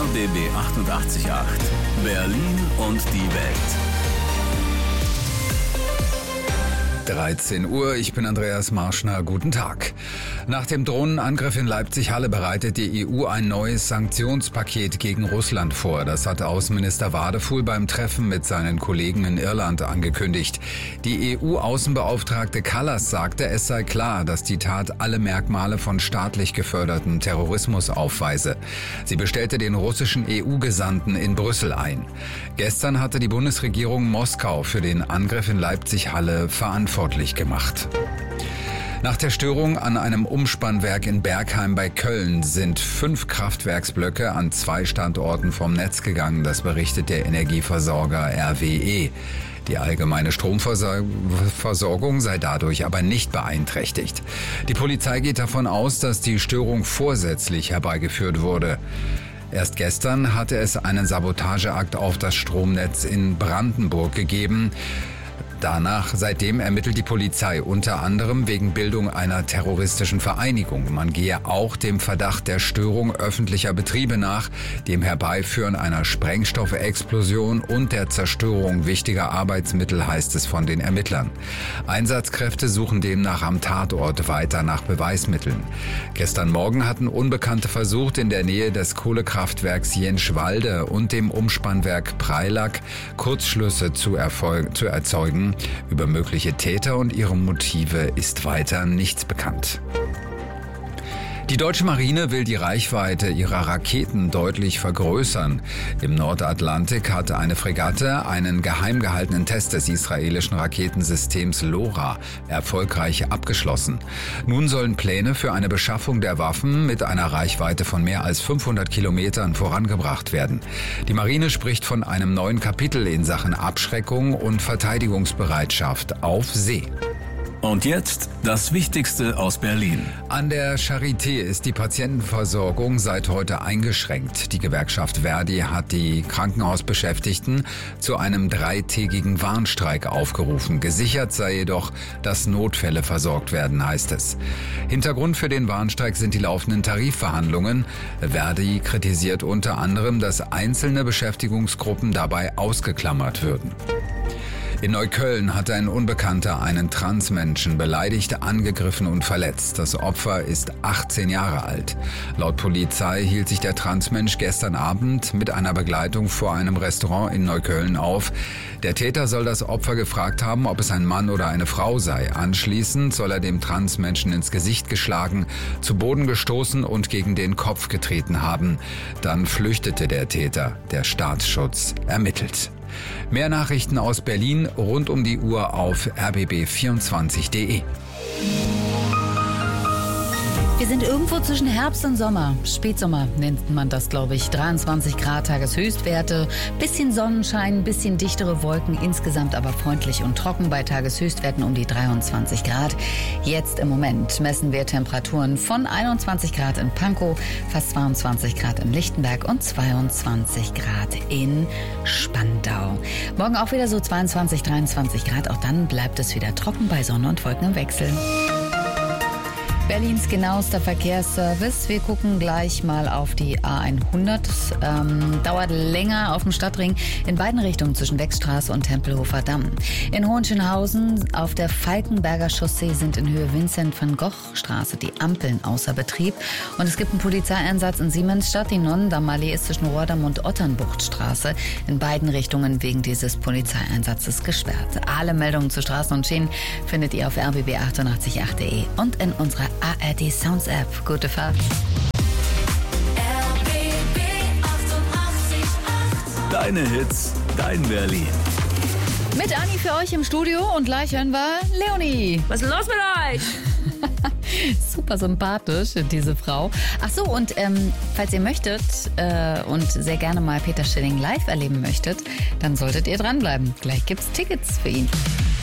RBB 88.8 Berlin und die Welt. 13 Uhr, ich bin Andreas Marschner, guten Tag. Nach dem Drohnenangriff in Leipzig-Halle bereitet die EU ein neues Sanktionspaket gegen Russland vor. Das hat Außenminister Wadefuhl beim Treffen mit seinen Kollegen in Irland angekündigt. Die EU-Außenbeauftragte Kallas sagte, es sei klar, dass die Tat alle Merkmale von staatlich geförderten Terrorismus aufweise. Sie bestellte den russischen EU-Gesandten in Brüssel ein. Gestern hatte die Bundesregierung Moskau für den Angriff in Leipzig-Halle verantwortlich gemacht. Nach der Störung an einem Umspannwerk in Bergheim bei Köln sind 5 Kraftwerksblöcke an 2 Standorten vom Netz gegangen. Das berichtet der Energieversorger RWE. Die allgemeine Stromversorgung sei dadurch aber nicht beeinträchtigt. Die Polizei geht davon aus, dass die Störung vorsätzlich herbeigeführt wurde. Erst gestern hatte es einen Sabotageakt auf das Stromnetz in Brandenburg gegeben. Seitdem ermittelt die Polizei unter anderem wegen Bildung einer terroristischen Vereinigung. Man gehe auch dem Verdacht der Störung öffentlicher Betriebe nach, dem Herbeiführen einer Sprengstoffexplosion und der Zerstörung wichtiger Arbeitsmittel, heißt es von den Ermittlern. Einsatzkräfte suchen demnach am Tatort weiter nach Beweismitteln. Gestern Morgen hatten Unbekannte versucht, in der Nähe des Kohlekraftwerks Jenschwalde und dem Umspannwerk Preilack Kurzschlüsse zu erzeugen. Über mögliche Täter und ihre Motive ist weiter nichts bekannt. Die deutsche Marine will die Reichweite ihrer Raketen deutlich vergrößern. Im Nordatlantik hatte eine Fregatte einen geheim gehaltenen Test des israelischen Raketensystems LoRa erfolgreich abgeschlossen. Nun sollen Pläne für eine Beschaffung der Waffen mit einer Reichweite von mehr als 500 Kilometern vorangebracht werden. Die Marine spricht von einem neuen Kapitel in Sachen Abschreckung und Verteidigungsbereitschaft auf See. Und jetzt das Wichtigste aus Berlin. An der Charité ist die Patientenversorgung seit heute eingeschränkt. Die Gewerkschaft Verdi hat die Krankenhausbeschäftigten zu einem 3-tägigen Warnstreik aufgerufen. Gesichert sei jedoch, dass Notfälle versorgt werden, heißt es. Hintergrund für den Warnstreik sind die laufenden Tarifverhandlungen. Verdi kritisiert unter anderem, dass einzelne Beschäftigungsgruppen dabei ausgeklammert würden. In Neukölln hatte ein Unbekannter einen Transmenschen beleidigt, angegriffen und verletzt. Das Opfer ist 18 Jahre alt. Laut Polizei hielt sich der Transmensch gestern Abend mit einer Begleitung vor einem Restaurant in Neukölln auf. Der Täter soll das Opfer gefragt haben, ob es ein Mann oder eine Frau sei. Anschließend soll er dem Transmenschen ins Gesicht geschlagen, zu Boden gestoßen und gegen den Kopf getreten haben. Dann flüchtete der Täter. Der Staatsschutz ermittelt. Mehr Nachrichten aus Berlin rund um die Uhr auf rbb24.de. Wir sind irgendwo zwischen Herbst und Sommer. Spätsommer nennt man das, glaube ich. 23 Grad Tageshöchstwerte, bisschen Sonnenschein, bisschen dichtere Wolken, insgesamt aber freundlich und trocken bei Tageshöchstwerten um die 23 Grad. Jetzt im Moment messen wir Temperaturen von 21 Grad in Pankow, fast 22 Grad in Lichtenberg und 22 Grad in Spandau. Morgen auch wieder so 22, 23 Grad. Auch dann bleibt es wieder trocken bei Sonne und Wolken im Wechsel. Berlins genauester Verkehrsservice. Wir gucken gleich mal auf die A100. Dauert länger auf dem Stadtring in beiden Richtungen zwischen Wechstraße und Tempelhofer Damm. In Hohenschönhausen auf der Falkenberger Chaussee sind in Höhe Vincent-van-Gogh-Straße die Ampeln außer Betrieb. Und es gibt einen Polizeieinsatz in Siemensstadt. Die Nonnendammallee ist zwischen Rohrdamm und Otternbuchtstraße in beiden Richtungen wegen dieses Polizeieinsatzes gesperrt. Alle Meldungen zu Straßen und Schienen findet ihr auf rbb888.de und in unserer ARD Sounds App. Gute Fahrt. RBB 88.8 Deine Hits, dein Berlin. Mit Anni für euch im Studio und gleich hören wir Leonie. Was ist los mit euch? Super sympathisch, diese Frau. Ach so, und falls ihr möchtet und sehr gerne mal Peter Schilling live erleben möchtet, dann solltet ihr dranbleiben. Gleich gibt's Tickets für ihn.